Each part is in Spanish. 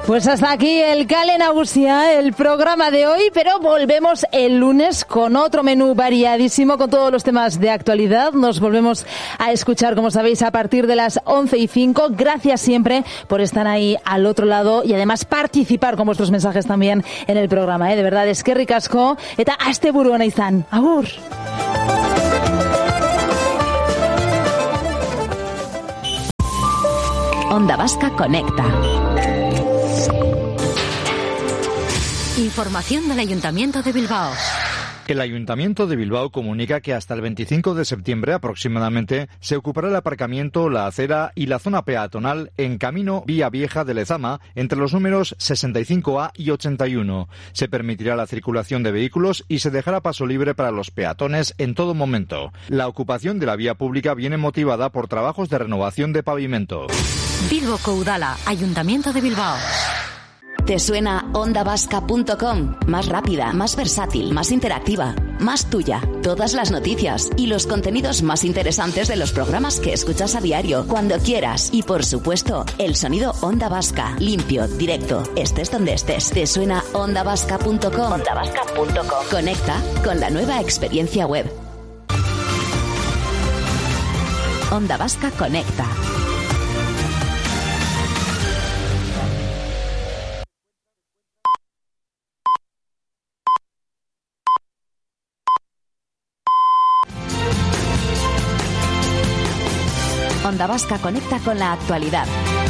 Pues hasta aquí el Kale Nagusia, el programa de hoy, pero volvemos el lunes con otro menú variadísimo, con todos los temas de actualidad. Nos volvemos a escuchar, como sabéis, a partir de las 11:05. Gracias siempre por estar ahí al otro lado y además participar con vuestros mensajes también en el programa. De verdad, eskerrik asko eta asteburu ona izan. Agur. Onda Vasca Conecta. Información del Ayuntamiento de Bilbao. El Ayuntamiento de Bilbao comunica que hasta el 25 de septiembre aproximadamente se ocupará el aparcamiento, la acera y la zona peatonal en Camino Vía Vieja de Lezama entre los números 65A y 81. Se permitirá la circulación de vehículos y se dejará paso libre para los peatones en todo momento. La ocupación de la vía pública viene motivada por trabajos de renovación de pavimento. Bilbo Coudala, Ayuntamiento de Bilbao. ¿Te suena ondavasca.com? Más rápida, más versátil, más interactiva, más tuya. Todas las noticias y los contenidos más interesantes de los programas que escuchas a diario, cuando quieras. Y por supuesto, el sonido Onda Vasca. Limpio, directo, estés donde estés. ¿Te suena ondavasca.com? Ondavasca.com. Conecta con la nueva experiencia web. Onda Vasca Conecta. Onda Vasca conecta con la actualidad.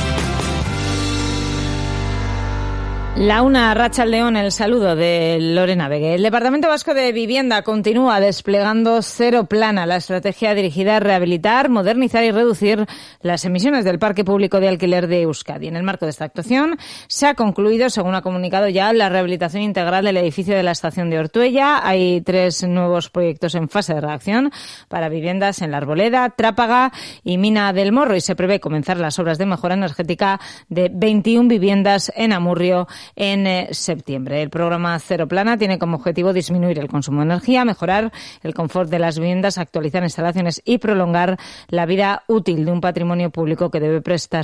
Launa Arratsaldeon, el saludo de Lorena Vegue. El Departamento Vasco de Vivienda continúa desplegando Cero Plana, la estrategia dirigida a rehabilitar, modernizar y reducir las emisiones del parque público de alquiler de Euskadi. En el marco de esta actuación se ha concluido, según ha comunicado ya, la rehabilitación integral del edificio de la estación de Ortuella. Hay 3 nuevos proyectos en fase de redacción para viviendas en La Arboleda, Trápaga y Mina del Morro, y se prevé comenzar las obras de mejora energética de 21 viviendas en Amurrio en septiembre. El programa Cero Plana tiene como objetivo disminuir el consumo de energía, mejorar el confort de las viviendas, actualizar instalaciones y prolongar la vida útil de un patrimonio público que debe prestar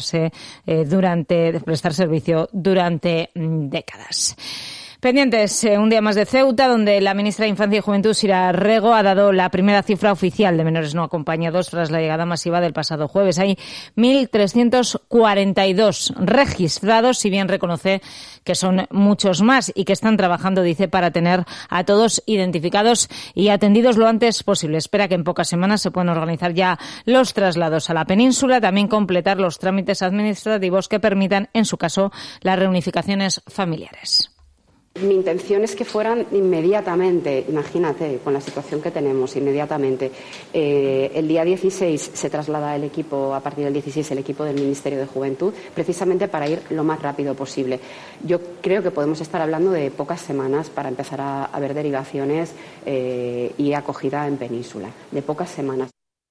servicio durante décadas. Pendientes, un día más de Ceuta, donde la ministra de Infancia y Juventud, Sira Rego, ha dado la primera cifra oficial de menores no acompañados tras la llegada masiva del pasado jueves. Hay 1.342 registrados, si bien reconoce que son muchos más y que están trabajando, dice, para tener a todos identificados y atendidos lo antes posible. Espera que en pocas semanas se puedan organizar ya los traslados a la península, también completar los trámites administrativos que permitan, en su caso, las reunificaciones familiares. Mi intención es que fueran inmediatamente, imagínate, con la situación que tenemos, inmediatamente. El día 16 se traslada el equipo, a partir del 16, el equipo del Ministerio de Juventud, precisamente para ir lo más rápido posible. Yo creo que podemos estar hablando de pocas semanas para empezar a ver derivaciones y acogida en península, de pocas semanas.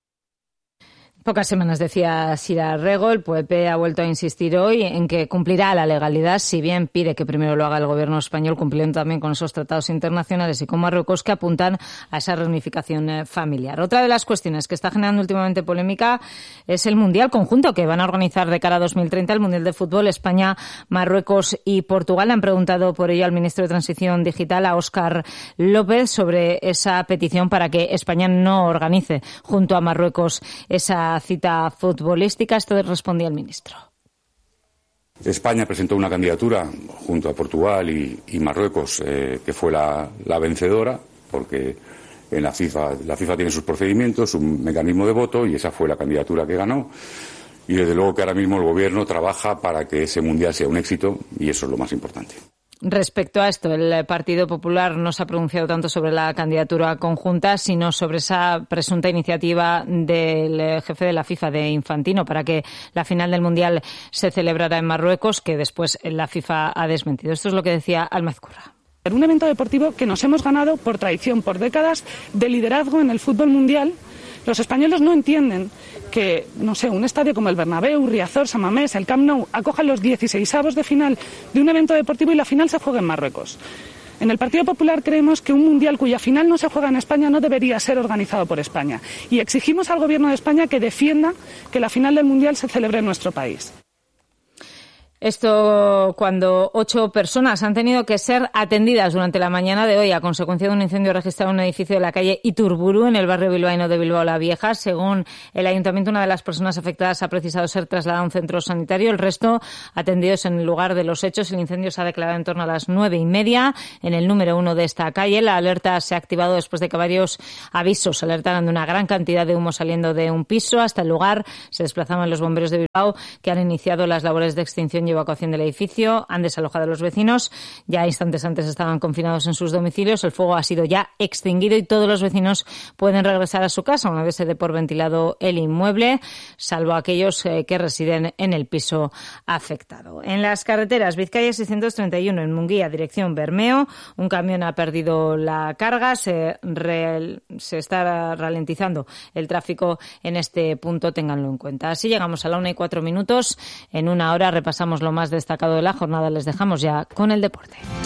Pocas semanas, decía Sira Rego. El PUEP ha vuelto a insistir hoy en que cumplirá la legalidad, si bien pide que primero lo haga el gobierno español, cumpliendo también con esos tratados internacionales y con Marruecos que apuntan a esa reunificación familiar. Otra de las cuestiones que está generando últimamente polémica es el Mundial conjunto que van a organizar de cara a 2030, el Mundial de Fútbol. España, Marruecos y Portugal han preguntado por ello al ministro de Transición Digital, a Óscar López, sobre esa petición para que España no organice junto a Marruecos esa cita futbolística. Esto respondía el ministro. España presentó una candidatura junto a Portugal y Marruecos que fue la vencedora, porque en la FIFA tiene sus procedimientos, un mecanismo de voto, y esa fue la candidatura que ganó. Y desde luego que ahora mismo el gobierno trabaja para que ese mundial sea un éxito, y eso es lo más importante. Respecto a esto, el Partido Popular no se ha pronunciado tanto sobre la candidatura conjunta, sino sobre esa presunta iniciativa del jefe de la FIFA, de Infantino, para que la final del Mundial se celebrara en Marruecos, que después la FIFA ha desmentido. Esto es lo que decía Almazcurra. Un evento deportivo que nos hemos ganado por tradición, por décadas de liderazgo en el fútbol mundial. Los españoles no entienden que, no sé, un estadio como el Bernabéu, Riazor, San Mamés, el Camp Nou, acojan los 16avos de final de un evento deportivo y la final se juega en Marruecos. En el Partido Popular creemos que un mundial cuya final no se juega en España no debería ser organizado por España. Y exigimos al Gobierno de España que defienda que la final del mundial se celebre en nuestro país. Esto cuando 8 personas han tenido que ser atendidas durante la mañana de hoy a consecuencia de un incendio registrado en un edificio de la calle Iturburu, en el barrio bilbaíno de Bilbao la Vieja. Según el ayuntamiento, una de las personas afectadas ha precisado ser trasladada a un centro sanitario. El resto atendidos en el lugar de los hechos. El incendio se ha declarado en torno a las 9:30 en el número 1 de esta calle. La alerta se ha activado después de que varios avisos alertaran de una gran cantidad de humo saliendo de un piso. Hasta el lugar se desplazaban los bomberos de Bilbao, que han iniciado las labores de extinción y evacuación del edificio. Han desalojado a los vecinos. Ya instantes antes estaban confinados en sus domicilios. El fuego ha sido ya extinguido y todos los vecinos pueden regresar a su casa una vez se dé por ventilado el inmueble, salvo aquellos que residen en el piso afectado. En las carreteras, Vizcaya 631 en Munguía, dirección Bermeo, un camión ha perdido la carga, se está ralentizando el tráfico en este punto, ténganlo en cuenta. Así llegamos a la 1:04. En una hora repasamos lo más destacado de la jornada, les dejamos ya con el deporte.